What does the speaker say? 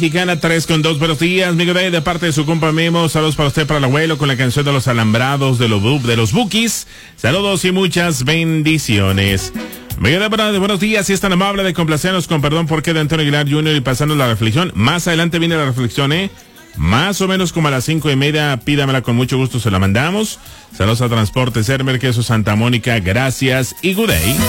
Mexicana 3:2, buenos días, Miguel Day, de parte de su compa Memo, saludos para usted, para el abuelo, con la canción de los alambrados de los Bukis, saludos y muchas bendiciones. Miguel Day, buenos días, si es tan amable de complacernos con perdón porque de Antonio Aguilar Jr. y pasando la reflexión, más adelante viene la reflexión, más o menos como a las 5:30, pídamela con mucho gusto, se la mandamos. Saludos a Transporte Sermer, Queso Santa Mónica, gracias y good day.